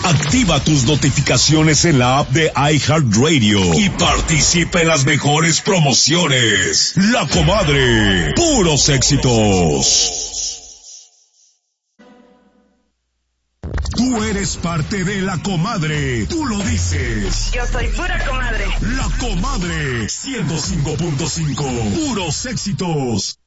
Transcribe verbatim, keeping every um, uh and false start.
Activa tus notificaciones en la app de iHeartRadio y participa en las mejores promociones. La Comadre, puros éxitos. Tú eres parte de La Comadre, tú lo dices. Yo soy pura comadre. La Comadre, ciento cinco punto cinco, puros éxitos.